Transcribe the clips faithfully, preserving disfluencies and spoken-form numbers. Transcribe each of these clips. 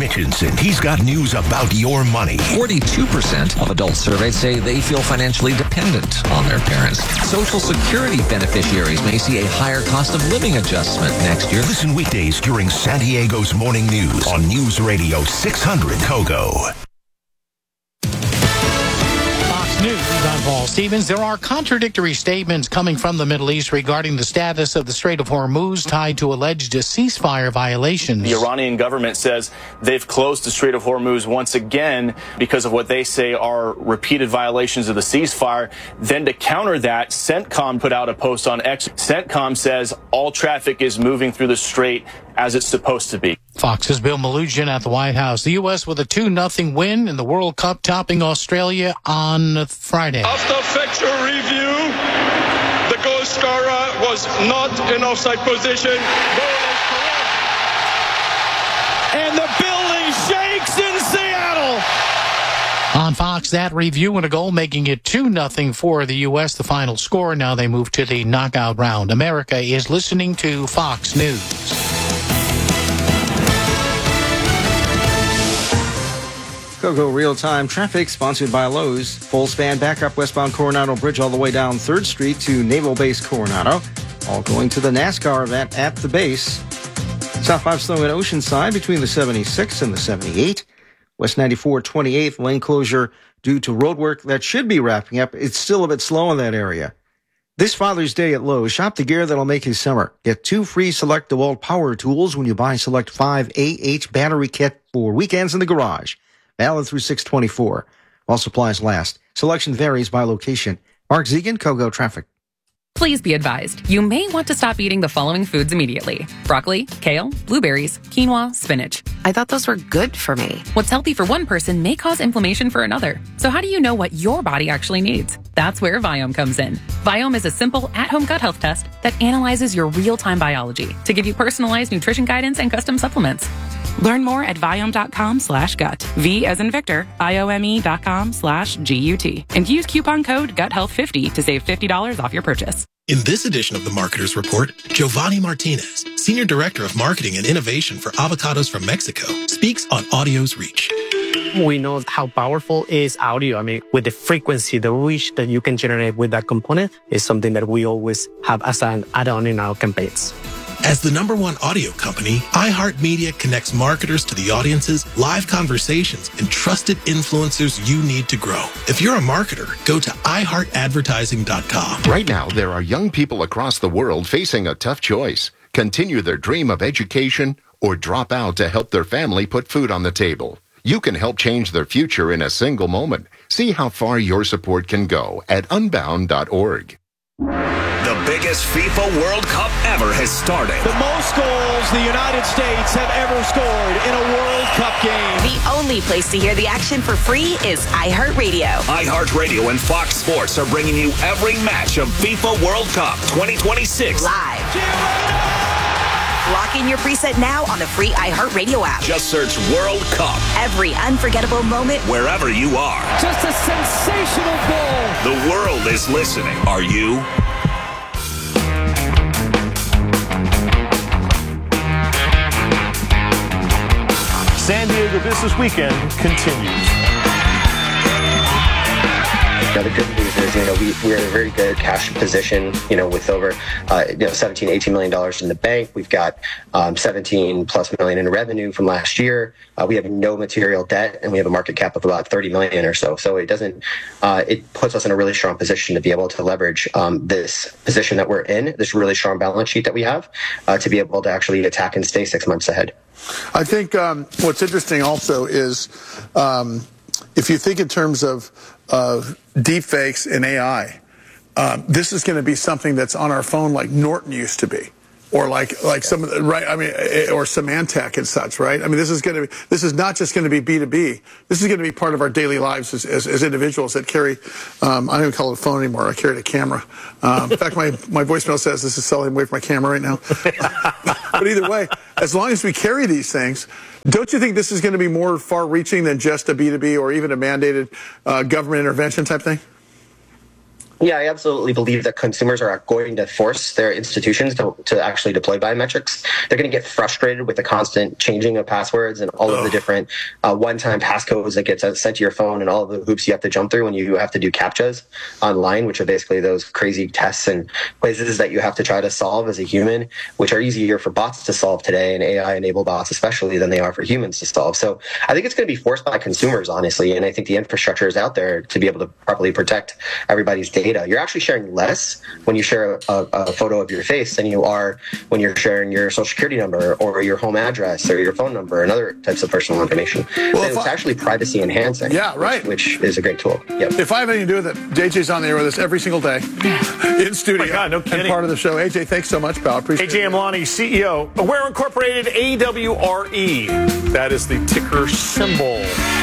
Dickinson. He's got news about your money. forty-two percent of adults surveyed say they feel financially dependent on their parents. Social Security beneficiaries may see a higher cost of living adjustment next year. Listen weekdays during San Diego's Morning News on News Radio six hundred Kogo. News, I'm Paul Stevens. There are contradictory statements coming from the Middle East regarding the status of the Strait of Hormuz tied to alleged ceasefire violations. The Iranian government says they've closed the Strait of Hormuz once again because of what they say are repeated violations of the ceasefire. Then to counter that, CENTCOM put out a post on X. CENTCOM says all traffic is moving through the strait as it's supposed to be. Fox's Bill Melugin at the White House. The U S with a two nothing win in the World Cup, topping Australia on Friday. After factual review, the goal scorer was not in offside position. And the building shakes in Seattle. On Fox, that review and a goal, making it two nothing for the U S, the final score. Now they move to the knockout round. America is listening to Fox News. Kogo real-time traffic sponsored by Lowe's. Full span backup westbound Coronado Bridge all the way down third Street to Naval Base Coronado. All going to the NASCAR event at the base. South five slow in Oceanside between the seventy-six and the seventy-eight. West ninety-four twenty-eighth lane closure due to road work that should be wrapping up. It's still a bit slow in that area. This Father's Day at Lowe's, shop the gear that'll make his summer. Get two free Select DeWalt power tools when you buy Select five A H battery kit for weekends in the garage. Valid through six twenty-four. While supplies last. Selection varies by location. Mark Zegan, Kogo Traffic. Please be advised, you may want to stop eating the following foods immediately. Broccoli, kale, blueberries, quinoa, spinach. I thought those were good for me. What's healthy for one person may cause inflammation for another. So how do you know what your body actually needs? That's where Viome comes in. Viome is a simple at-home gut health test that analyzes your real-time biology to give you personalized nutrition guidance and custom supplements. Learn more at Viome.com slash gut. V as in Victor, I-O-M-E dot com slash G-U-T. And use coupon code gut health fifty to save fifty dollars off your purchase. In this edition of the Marketer's Report, Giovanni Martinez, Senior Director of Marketing and Innovation for Avocados from Mexico, speaks on audio's reach. We know how powerful is audio. I mean, with the frequency, the reach that you can generate with that component is something that we always have as an add-on in our campaigns. As the number one audio company, iHeartMedia connects marketers to the audiences, live conversations, and trusted influencers you need to grow. If you're a marketer, go to i heart advertising dot com. Right now, there are young people across the world facing a tough choice. Continue their dream of education or drop out to help their family put food on the table. You can help change their future in a single moment. See how far your support can go at unbound dot org. The biggest FIFA World Cup ever has started. The most goals the United States have ever scored in a World Cup game. The only place to hear the action for free is iHeartRadio. iHeartRadio and Fox Sports are bringing you every match of FIFA World Cup twenty twenty-six. Live. Lock in your preset now on the free iHeartRadio app. Just search World Cup. Every unforgettable moment, wherever you are. Just a sensational goal. The world is listening. Are you? San Diego Business Weekend continues. Now, the good news is, you know, we, we're in a very good cash position, you know, with over, uh, you know, seventeen, eighteen million dollars in the bank. We've got um, seventeen plus million in revenue from last year. Uh, we have no material debt, and we have a market cap of about thirty million or so. So it doesn't, uh, it puts us in a really strong position to be able to leverage um, this position that we're in, this really strong balance sheet that we have, uh, to be able to actually attack and stay six months ahead. I think um, what's interesting also is um, if you think in terms of of deep fakes and A I, um, this is going to be something that's on our phone like Norton used to be, or like like some of the, right. I mean, or Symantec and such, right? I mean, this is going to be this is not just going to be B two B. This is going to be part of our daily lives as as, as individuals that carry. Um, I don't even call it a phone anymore. I carry a camera. Um, in fact, my my voicemail says this is selling away from my camera right now. But either way, as long as we carry these things. Don't you think this is going to be more far-reaching than just a B two B or even a mandated uh, government intervention type thing? Yeah, I absolutely believe that consumers are going to force their institutions to, to actually deploy biometrics. They're going to get frustrated with the constant changing of passwords and all of the different uh, one-time passcodes that get sent to your phone and all of the hoops you have to jump through when you have to do CAPTCHAs online, which are basically those crazy tests and quizzes that you have to try to solve as a human, which are easier for bots to solve today, and A I-enabled bots especially, than they are for humans to solve. So I think it's going to be forced by consumers, honestly, and I think the infrastructure is out there to be able to properly protect everybody's data. You're actually sharing less when you share a, a photo of your face than you are when you're sharing your social security number or your home address or your phone number and other types of personal information. Well, it's I, actually privacy enhancing. Yeah, right. Which, which is a great tool. Yep. If I have anything to do with it, J J's on the air with us every single day in studio. Oh my God, no kidding. And part of the show. A J, thanks so much, pal. Appreciate it. A J Amlani, C E O, Aware Incorporated, A W R E. That is the ticker symbol.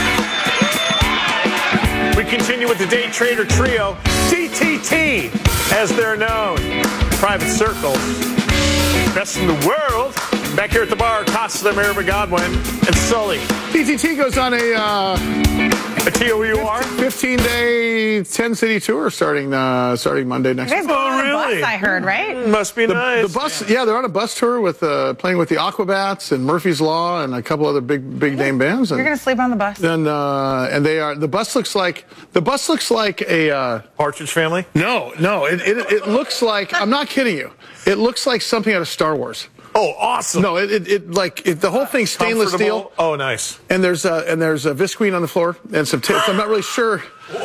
We continue with the day trader trio, T T T, as they're known. Private Circles. Best in the world. Back here at the bar, Costa, Mary Godwin, and Sully. T T T goes on a... Uh, a T O U R? fifteen-day, ten-city tour starting uh, starting Monday next week. Oh, really? Bus, I heard, right? Must be the, nice. The bus, yeah, they're on a bus tour with uh, playing with the Aquabats and Murphy's Law and a couple other big big name bands. And, You're gonna sleep on the bus. And uh, and they are the bus looks like the bus looks like a uh, Partridge Family. No, no, it, it it looks like I'm not kidding you. It looks like something out of Star Wars. Oh, awesome! No, it it, it like it, the whole thing's stainless steel. Oh, nice. And there's uh, and there's a Visqueen on the floor and some tips. I'm not really sure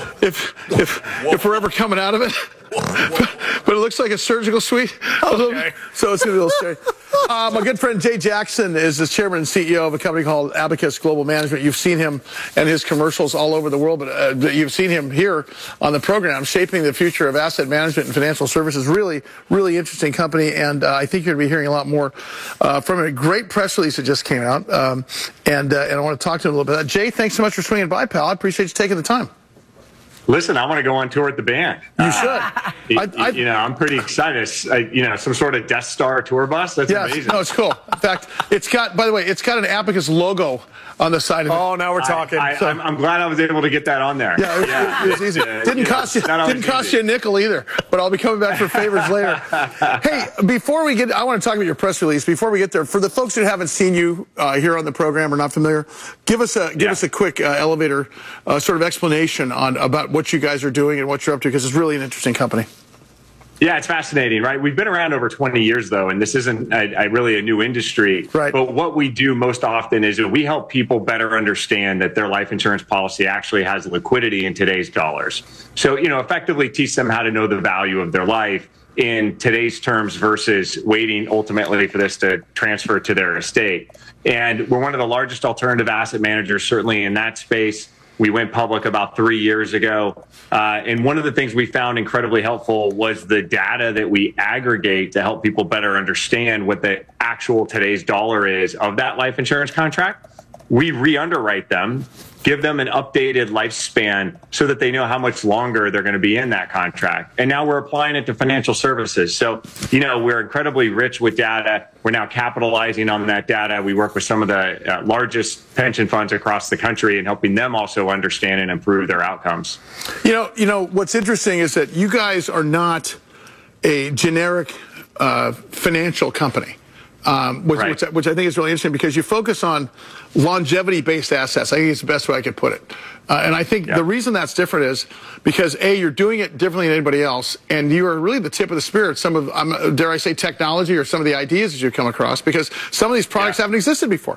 if if if we're ever coming out of it, but, but it looks like a surgical suite. Okay. So it's gonna be a little scary. Uh, my good friend Jay Jackson is the chairman and C E O of a company called Abacus Global Management. You've seen him and his commercials all over the world, but uh, you've seen him here on the program, shaping the future of asset management and financial services. Really, really interesting company, and uh, I think you're going to be hearing a lot more uh, from a great press release that just came out, um, and uh, and I want to talk to him a little bit. Jay, thanks so much for swinging by, pal. I appreciate you taking the time. Listen, I want to go on tour with the band. You should. Uh, I, I, you know, I'm pretty excited. I, you know, some sort of Death Star tour bus. That's yes, amazing. No, it's cool. In fact, it's got, by the way, it's got an Abacus logo on the side of it. Oh, now we're talking. I, I, so, I'm, I'm glad I was able to get that on there. Yeah, it, yeah. it, it was easy. Uh, didn't cost you, you didn't cost easy. you a nickel either. But I'll be coming back for favors later. Hey, before we get, I want to talk about your press release. Before we get there, for the folks who haven't seen you uh, here on the program or not familiar, give us a give yeah. us a quick uh, elevator uh, sort of explanation on about what you guys are doing and what you're up to, because it's really an interesting company. Yeah, it's fascinating, right? We've been around over twenty years, though, and this isn't a, a really a new industry. Right. But what we do most often is we help people better understand that their life insurance policy actually has liquidity in today's dollars. So, you know, effectively teach them how to know the value of their life in today's terms versus waiting ultimately for this to transfer to their estate. And we're one of the largest alternative asset managers, certainly in that space. We went public about three years ago. Uh, and one of the things we found incredibly helpful was the data that we aggregate to help people better understand what the actual today's dollar is of that life insurance contract. We re-underwrite them, give them an updated lifespan so that they know how much longer they're going to be in that contract. And now we're applying it to financial services. So, you know, we're incredibly rich with data. We're now capitalizing on that data. We work with some of the uh, largest pension funds across the country and helping them also understand and improve their outcomes. You know, you know, what's interesting is that you guys are not a generic uh, financial company. Um, which, right. which, which I think is really interesting because you focus on longevity-based assets. I think it's the best way I could put it. Uh, and I think yeah. the reason that's different is because, A, you're doing it differently than anybody else, and you are really the tip of the spear. Some of, um, dare I say, technology or some of the ideas that you've come across, because some of these products yeah. haven't existed before.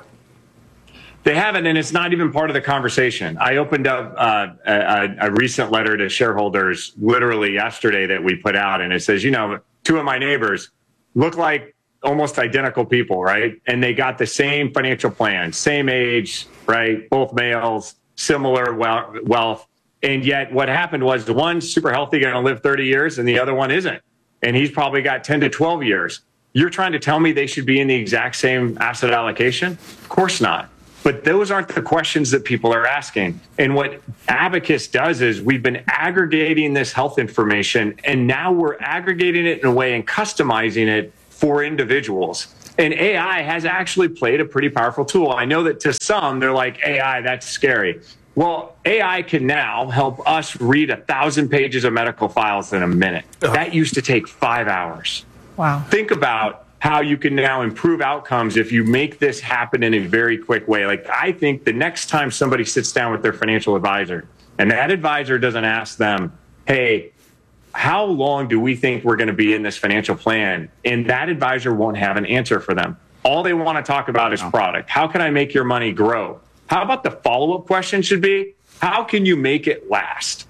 They haven't, and it's not even part of the conversation. I opened up uh, a, a recent letter to shareholders literally yesterday that we put out, and it says, you know, two of my neighbors look like almost identical people, right? And they got the same financial plan, same age, right? Both males, similar wealth. And yet what happened was the one's super healthy, going to live thirty years, and the other one isn't. And he's probably got ten to twelve years. You're trying to tell me they should be in the exact same asset allocation? Of course not. But those aren't the questions that people are asking. And what Abacus does is we've been aggregating this health information, and now we're aggregating it in a way and customizing it for individuals. And A I has actually played a pretty powerful tool. I know that to some, they're like, A I, that's scary. Well, A I can now help us read a thousand pages of medical files in a minute. That used to take five hours. Wow. Think about how you can now improve outcomes if you make this happen in a very quick way. Like, I think the next time somebody sits down with their financial advisor and that advisor doesn't ask them, hey, how long do we think we're going to be in this financial plan? And that advisor won't have an answer for them. All they want to talk about is product. How can I make your money grow? How about the follow-up question should be, how can you make it last?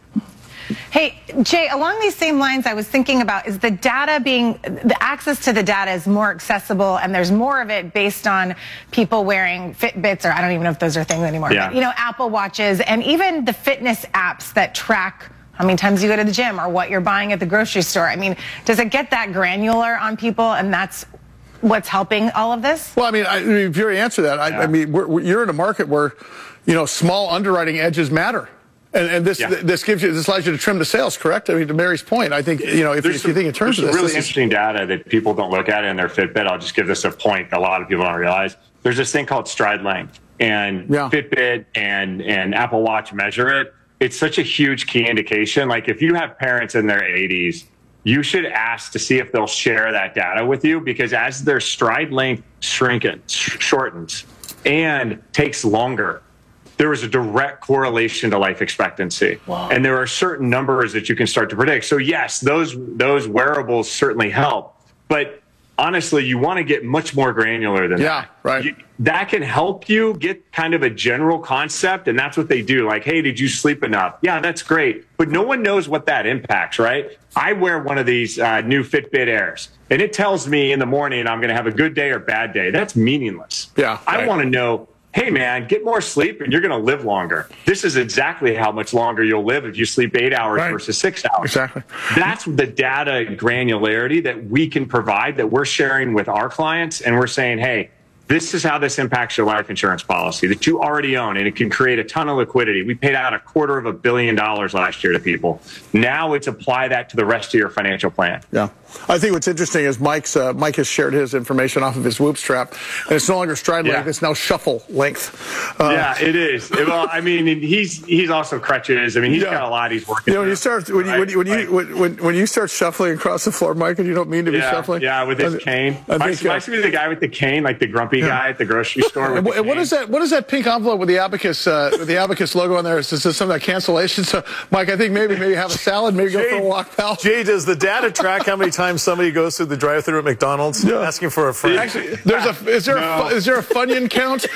Hey, Jay, along these same lines, I was thinking about, is the data being, the access to the data is more accessible and there's more of it based on people wearing Fitbits, or I don't even know if those are things anymore, yeah. but, you know, Apple Watches, and even the fitness apps that track how many times you go to the gym or what you're buying at the grocery store. I mean, does it get that granular on people, and that's what's helping all of this? Well, I mean, I, I mean if you answer that, I, yeah. I mean, we're, we're, you're in a market where, you know, small underwriting edges matter. And, and this yeah. this gives you, this allows you to trim the sales, correct? I mean, to Mary's point, I think, you know, if, if some, you think in terms of this. There's really this interesting data that people don't look at in their Fitbit. I'll just give this a point that a lot of people don't realize. There's this thing called stride length, and yeah. Fitbit and, and Apple Watch measure it. It's such a huge key indication. Like, if you have parents in their eighties, you should ask to see if they'll share that data with you, because as their stride length shrinkens, shortens, and takes longer, there is a direct correlation to life expectancy. Wow. And there are certain numbers that you can start to predict. So yes, those those wearables certainly help. But honestly, you want to get much more granular than yeah, that. Yeah, right. You, that can help you get kind of a general concept, and that's what they do. Like, hey, did you sleep enough? Yeah, that's great. But no one knows what that impacts, right? I wear one of these uh, new Fitbit Airs, and it tells me in the morning I'm going to have a good day or bad day. That's meaningless. Yeah, I right. want to know, hey, man, get more sleep and you're going to live longer. This is exactly how much longer you'll live if you sleep eight hours right. versus six hours. Exactly. That's the data granularity that we can provide, that we're sharing with our clients. And we're saying, hey, this is how this impacts your life insurance policy that you already own, and it can create a ton of liquidity. We paid out a quarter of a billion dollars last year to people. Now it's apply that to the rest of your financial plan. Yeah. I think what's interesting is Mike's uh, Mike has shared his information off of his Whoop strap, and it's no longer stride yeah. length; it's now shuffle length. Uh, yeah, it is. Well, I mean, he's he's also crutches. I mean, he's yeah. got a lot he's working. You know, when you start when right? you when you when, you when, when you start shuffling across the floor, Mike, and you don't mean to be yeah, shuffling. Yeah, with his I, cane. I Mike's, think, uh, Mike's the guy with the cane, like the grumpy yeah. guy at the grocery store. And, with and what is that? What is that pink envelope with the Abacus uh, with the Abacus logo on there? Is this some of that cancellation? So, Mike, I think maybe maybe have a salad, maybe Jay, go for a walk, pal. Jay, does the data track how many times somebody goes through the drive-through at McDonald's yeah. asking for a friend? Actually, there's a is there no. a is there a Funyun count?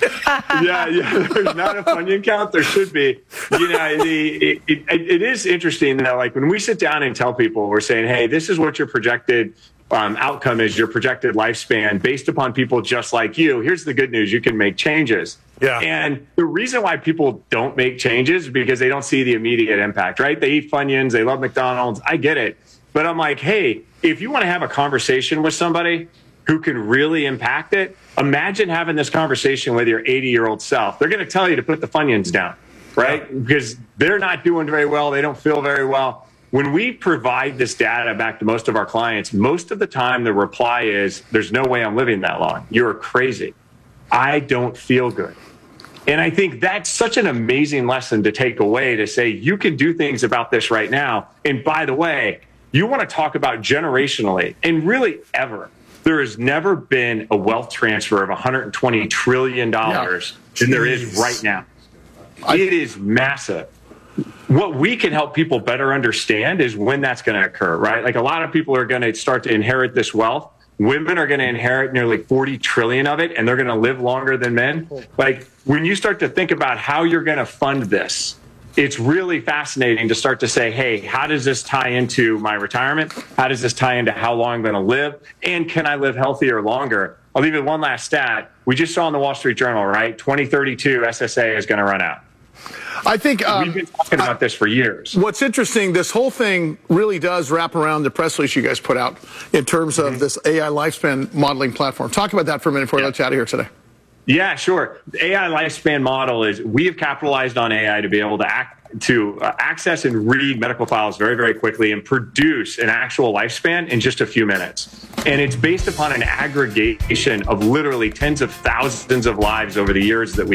yeah, yeah. There's not a Funyun count. There should be. You know, the, it, it, it is interesting that, like, when we sit down and tell people, we're saying, hey, this is what your projected um, outcome is, your projected lifespan, based upon people just like you. Here's the good news: you can make changes. Yeah. And the reason why people don't make changes is because they don't see the immediate impact. Right? They eat Funyuns. They love McDonald's. I get it. But I'm like, hey, if you want to have a conversation with somebody who can really impact it, imagine having this conversation with your eighty-year-old self. They're going to tell you to put the Funyuns down, right? Yeah. Because they're not doing very well. They don't feel very well. When we provide this data back to most of our clients, most of the time the reply is, there's no way I'm living that long. You're crazy. I don't feel good. And I think that's such an amazing lesson to take away, to say you can do things about this right now. And by the way, you want to talk about generationally, and really ever, there has never been a wealth transfer of one hundred twenty trillion dollars yeah. than there is right now. I, it is massive. What we can help people better understand is when that's going to occur, right? Like, a lot of people are going to start to inherit this wealth. Women are going to inherit nearly forty trillion of it, and they're going to live longer than men. Like, when you start to think about how you're going to fund this, it's really fascinating to start to say, hey, how does this tie into my retirement? How does this tie into how long I'm going to live? And can I live healthier longer? I'll leave it one last stat. We just saw in the Wall Street Journal, right? twenty thirty-two S S A is going to run out. I think um, we've been talking about this for years. What's interesting, this whole thing really does wrap around the press release you guys put out in terms of mm-hmm. this A I lifespan modeling platform. Talk about that for a minute before yeah. we let you out of here today. Yeah, sure. The A I lifespan model is, we have capitalized on A I to be able to act, to uh, access and read medical files very, very quickly and produce an actual lifespan in just a few minutes. And it's based upon an aggregation of literally tens of thousands of lives over the years that we